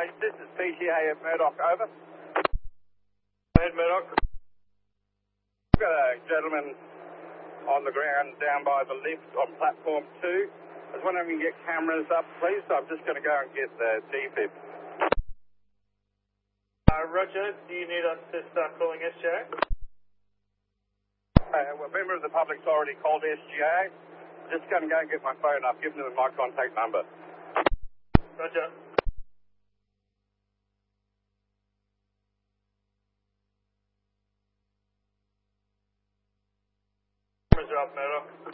station. This is PGA at Murdoch, over. Go ahead, Murdoch. I've got a gentleman on the ground down by the lift on platform 2. I was wondering if you can get cameras up, please. I'm just going to go and get the DFib. Roger, do you need us to start calling SGA? Well, a member of the public's already called SGA. Just going to go and get my phone up, give them my contact number. Roger. Cameras are up, Murdoch.